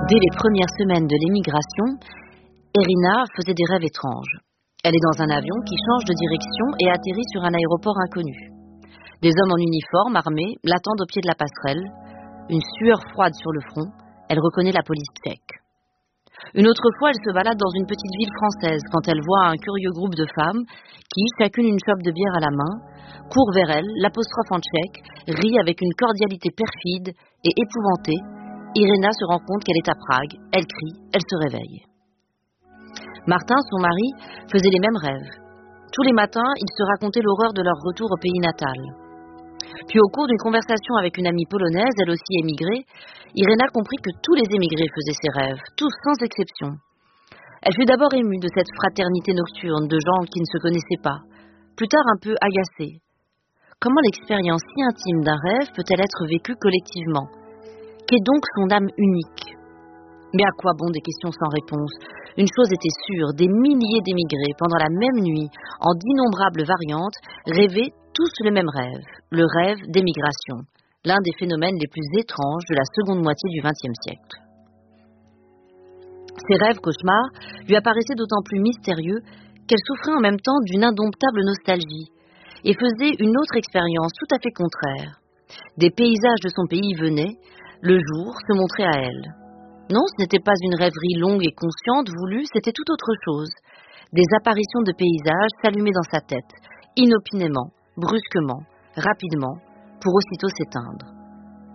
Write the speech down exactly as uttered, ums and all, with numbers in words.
Dès les premières semaines de l'émigration, Irina faisait des rêves étranges. Elle est dans un avion qui change de direction et atterrit sur un aéroport inconnu. Des hommes en uniforme, armés, l'attendent au pied de la passerelle. Une sueur froide sur le front, elle reconnaît la police tchèque. Une autre fois, elle se balade dans une petite ville française quand elle voit un curieux groupe de femmes qui, chacune une chope de bière à la main, courent vers elle, l'apostrophe en tchèque, rit avec une cordialité perfide et épouvantée. Irina se rend compte qu'elle est à Prague, elle crie, elle se réveille. Martin, son mari, faisait les mêmes rêves. Tous les matins, ils se racontaient l'horreur de leur retour au pays natal. Puis au cours d'une conversation avec une amie polonaise, elle aussi émigrée, Irina comprit que tous les émigrés faisaient ces rêves, tous sans exception. Elle fut d'abord émue de cette fraternité nocturne de gens qui ne se connaissaient pas, plus tard un peu agacée. Comment l'expérience si intime d'un rêve peut-elle être vécue collectivement? Qu'est donc son âme unique? Mais à quoi bon des questions sans réponse? Une chose était sûre, des milliers d'émigrés, pendant la même nuit, en d'innombrables variantes, rêvaient tous le même rêve, le rêve d'émigration, l'un des phénomènes les plus étranges de la seconde moitié du vingtième siècle. Ces rêves cauchemars lui apparaissaient d'autant plus mystérieux qu'elle souffrait en même temps d'une indomptable nostalgie et faisait une autre expérience tout à fait contraire. Des paysages de son pays venaient, le jour, se montraient à elle. Non, ce n'était pas une rêverie longue et consciente, voulue, c'était tout autre chose. Des apparitions de paysages s'allumaient dans sa tête, inopinément, brusquement, rapidement, pour aussitôt s'éteindre.